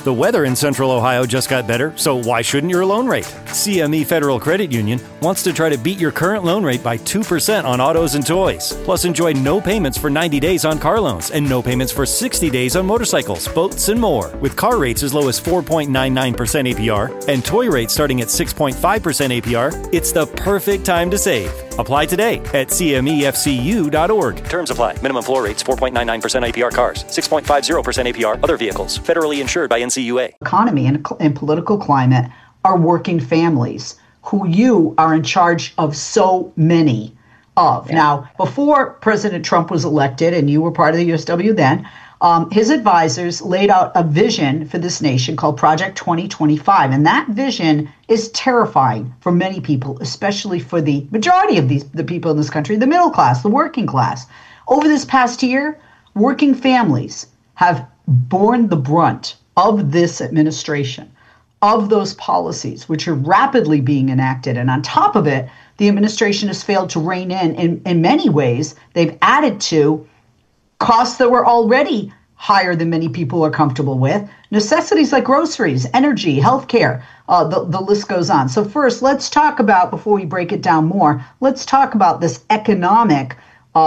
The weather in Central Ohio just got better, so why shouldn't your loan rate? CME Federal Credit Union wants to try to beat your current loan rate by 2% on autos and toys. Plus, enjoy no payments for 90 days on car loans and no payments for 60 days on motorcycles, boats, and more. With car rates as low as 4.99% APR and toy rates starting at 6.5% APR, it's the perfect time to save. Apply today at cmefcu.org. Terms apply. Minimum floor rates 4.99% APR cars, 6.50% APR other vehicles. Federally insured by NCUA. Economy and political climate are working families who you are in charge of so many of. Yeah. Now, before President Trump was elected, and you were part of the USW then, his advisors laid out a vision for this nation called Project 2025. And that vision is terrifying for many people, especially for the majority of the people in this country, the middle class, the working class. Over this past year, working families have borne the brunt of this administration, of those policies, which are rapidly being enacted. And on top of it, the administration has failed to rein in many ways. They've added to costs that were already higher than many people are comfortable with. Necessities like groceries, energy, healthcare, the list goes on. So first, let's talk about, before we break it down more, let's talk about this economic,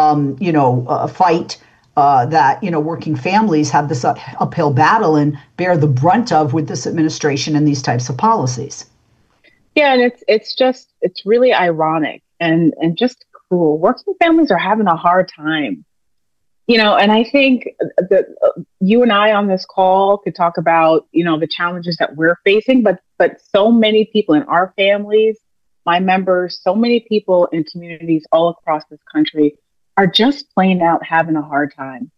fight that, working families have this uphill battle and bear the brunt of with this administration and these types of policies. Yeah, and it's really ironic and just cruel. Working families are having a hard time. And I think that you and I on this call could talk about, the challenges that we're facing, but so many people in our families, my members, so many people in communities all across this country are just plain out having a hard time.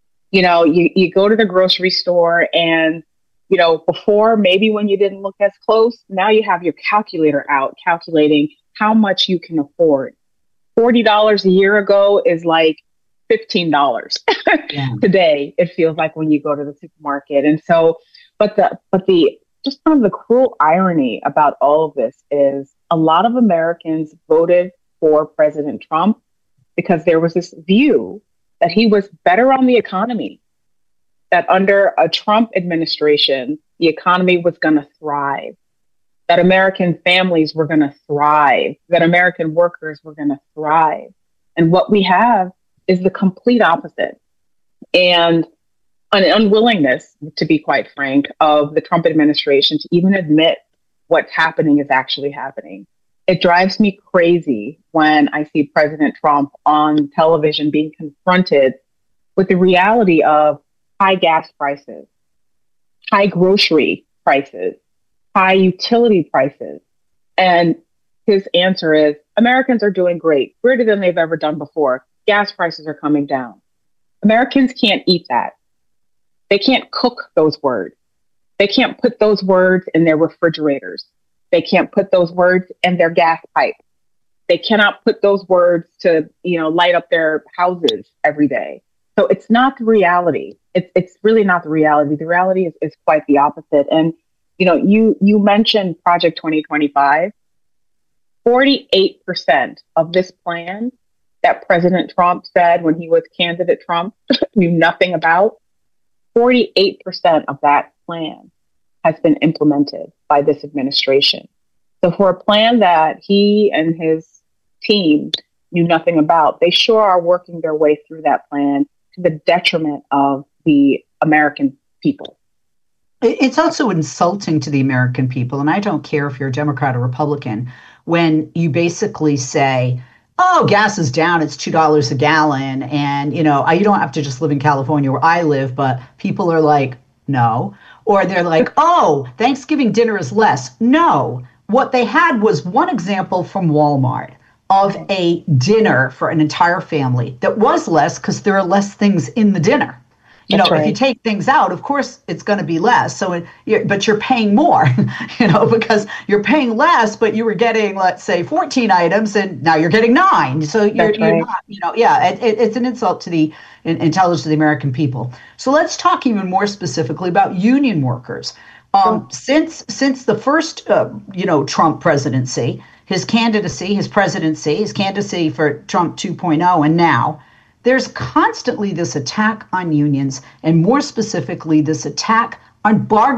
You go to the grocery store and, before, maybe when you didn't look as close, now you have your calculator out calculating how much you can afford. $40 a year ago is like $15 today. It feels like when you go to the supermarket. And so, but the just kind of the cruel irony about all of this is a lot of Americans voted for President Trump because there was this view that he was better on the economy, that under a Trump administration, the economy was going to thrive, that American families were going to thrive, that American workers were going to thrive. And what we have is the complete opposite. And an unwillingness, to be quite frank, of the Trump administration to even admit what's happening is actually happening. It drives me crazy when I see President Trump on television being confronted with the reality of high gas prices, high grocery prices, high utility prices. And his answer is, Americans are doing great, greater than they've ever done before. Gas prices are coming down. Americans can't eat that. They can't cook those words. They can't put those words in their refrigerators. They can't put those words in their gas pipe. They cannot put those words to, light up their houses every day. So it's not the reality. It's really not the reality. The reality is quite the opposite. And, you mentioned Project 2025. 48% of this plan that President Trump said when he was candidate Trump knew nothing about, 48% of that plan has been implemented by this administration. So for a plan that he and his team knew nothing about, they sure are working their way through that plan to the detriment of the American people. It's also insulting to the American people, and I don't care if you're a Democrat or Republican, when you basically say, oh, gas is down, it's $2 a gallon, and, you don't have to just live in California where I live, but people are like, no. Or they're like, oh, Thanksgiving dinner is less. No. What they had was one example from Walmart of a dinner for an entire family that was less because there are less things in the dinner. If you take things out, of course, it's going to be less. So, but you're paying more, because you're paying less, but you were getting, let's say, 14 items, and now you're getting 9. So you're not, it's an insult to the intelligence of the American people. So let's talk even more specifically about union workers. Since the first, Trump presidency, his candidacy for Trump 2.0, and now, there's constantly this attack on unions, and more specifically, this attack on bargaining